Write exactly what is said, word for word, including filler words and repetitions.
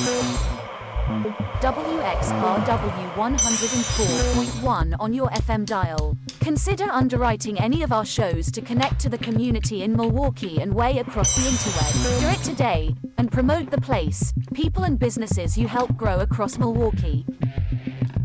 W X R W one oh four point one on your F M dial. Consider underwriting any of our shows to connect to the community in Milwaukee and way across the interweb. Do it today and promote the place, people and businesses you help grow across Milwaukee.